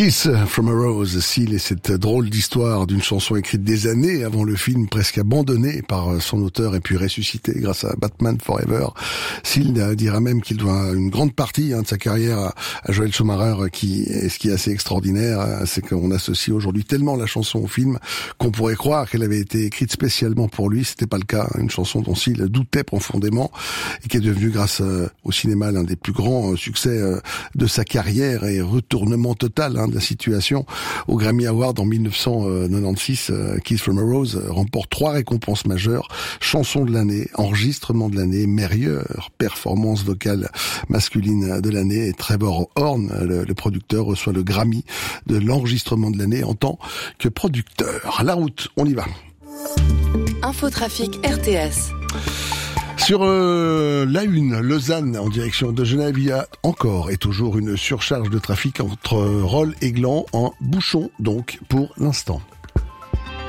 Kiss from a Rose, Seal, et cette drôle d'histoire d'une chanson écrite des années avant le film, presque abandonnée par son auteur et puis ressuscitée grâce à Batman Forever. Seal dira même qu'il doit une grande partie de sa carrière à Joel Schumacher, ce qui est assez extraordinaire, c'est qu'on associe aujourd'hui tellement la chanson au film qu'on pourrait croire qu'elle avait été écrite spécialement pour lui. C'était pas le cas. Une chanson dont Seal doutait profondément et qui est devenue, grâce au cinéma, l'un des plus grands succès de sa carrière et retournement total de la situation. Au Grammy Award en 1996, Kiss from a Rose remporte 3 récompenses majeures: chanson de l'année, enregistrement de l'année, meilleure performance vocale masculine de l'année. Et Trevor Horn, le producteur, reçoit le Grammy de l'enregistrement de l'année en tant que producteur. La route, on y va. Infotrafic RTS. Sur l'A1, Lausanne, en direction de Genève, il y a encore et toujours une surcharge de trafic entre Rolle et Gland, en bouchon donc pour l'instant.